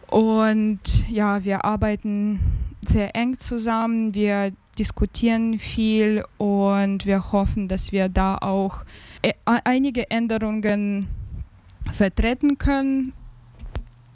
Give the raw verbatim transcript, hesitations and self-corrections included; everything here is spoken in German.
Und ja, wir arbeiten sehr eng zusammen, wir diskutieren viel und wir hoffen, dass wir da auch e- einige Änderungen vertreten können.